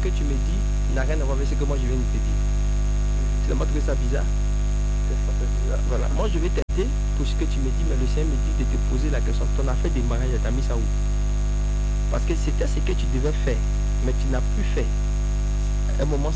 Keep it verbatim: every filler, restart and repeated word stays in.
que tu me dis n'a rien à voir avec ce que moi je viens de te dire. Tu n'as pas trouvé ça bizarre? Voilà, moi je vais t'aider pour ce que tu me dis, mais le Seigneur me dit de te poser la question, ton affaire de mariage, tu as mis ça où? Parce que c'était ce que tu devais faire, mais tu n'as plus fait. À un moment,